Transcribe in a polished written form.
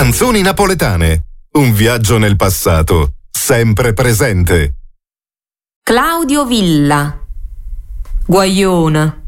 Canzoni napoletane. Un viaggio nel passato, sempre presente. Claudio Villa. Guaiona.